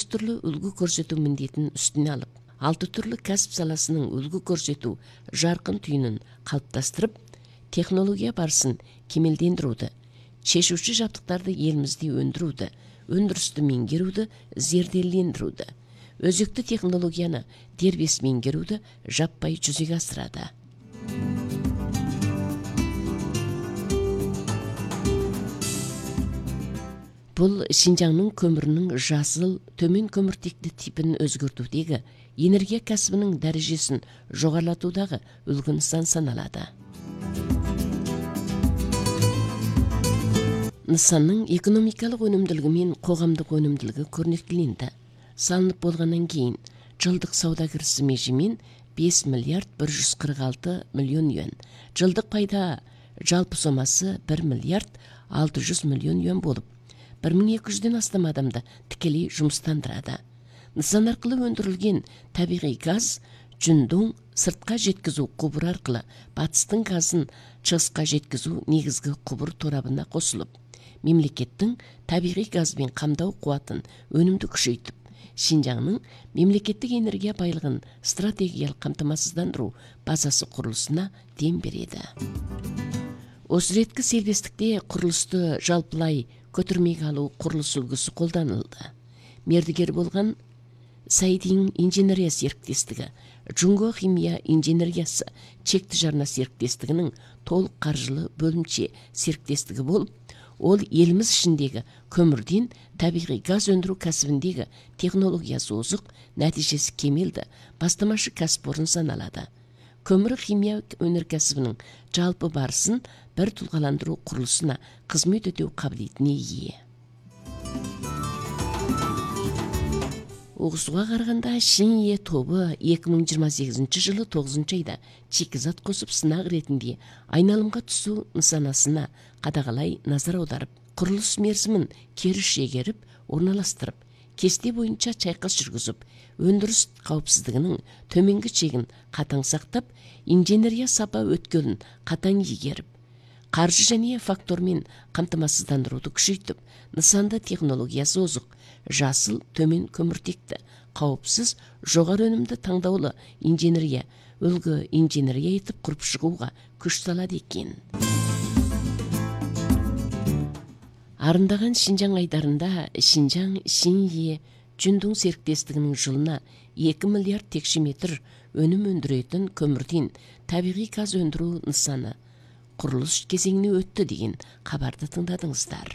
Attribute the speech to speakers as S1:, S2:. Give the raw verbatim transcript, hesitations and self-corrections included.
S1: түрлі үлгі көрсету міндетін үстіне алып, алты түрлі кәсіп саласының үлгі көрсету жарқын түйінін қалыптастырып, технология барысын кемелдендіруді, шешуші жабдықтарды елімізде өндіруді, өндірісті меңгеруді, зерделендіруді, өзекті технологияны дербес меңгеруді жаппай жүзеге асырады. Бұл Шинжаңның көмірінің жасыл, төмен көміртекті типін өзгертудегі энергия кәсібінің дәрежесін жоғарлатудағы үлгі нысан саналады. Нысанның экономикалық өнімділігі мен қоғамдық өнімділігі көрнектіленді. Салынып болғаннан кейін жылдық сауда кірісі межемен бес миллиард бір жүз қырық алты миллион юан, жылдық пайда жалпы сомасы бір миллиард алты жүз миллион юан болып, бір мың екі жүзден астам адамды тікелей жұмыстандырады. Нысан арқылы өндірілген табиғи газ Жүндоң сыртқа жеткізу құбыр арқылы батыстың газын шығысқа жеткізу негізгі құбыр торабына қосылып, мемлекеттің табиғи газбен қамдау қуатын өнімді күшейтіп, Шинжаңның мемлекеттік энергия байлығын стратегиялық қамтамасыздандыру базасы құрылысына дем береді. Осы реткі сервестікте құрылысты жалпылай көтермеге алу құрылыс үлгісі қолданылды. Мердігер болған Сайдин инженерия серіктестігі, Джунго химия инженериясы чекті жарна серіктестігінің толық қаржылы бөлімше серіктестігі болып, ол еліміз ішіндегі көмірден табиғи газ өндіру кәсібіндегі технологиясы озық, нәтижесі кемелді, бастамашы кәсіпорын саналады. Көмір химия өнеркәсібінің жалпы барысын бір тұлғаландыру құрылысына қызмет өтеу қабілетіне ие. Оғысуға қарағанда Шиние тобы екі мың жиырма сегізінші жылы тоғызыншы айда шикізат қосып сынақ ретінде айналымға түсу нысанасына қадағалай назар аударып, құрылыс мерзімін керіс шегеріп, орналастырып, кесте бойынша чайқас жүргізіп, өндіріс қауіпсіздігінің төменгі шегін қатаң сақтап, инженерия сапа өткелін қатаң егеріп, қаржы және фактормен қамтамасыздандыруды күшейтіп, нысанда технологиясы озық, жасыл, төмен көміртекті, қауіпсіз, жоғары өнімді таңдаулы инженерия, үлгі инженерия етіп құрып шығуға күш салады екен. Арындаған Шинжаң айдарында Шинжаң Шиние Жүндоң серіктестігінің жылына екі миллиард текше метр өнім өндіретін көмірден табиғи газ өндіру нысаны құрылыс кезеңіне өтті деген хабарды тыңдадыңыздар.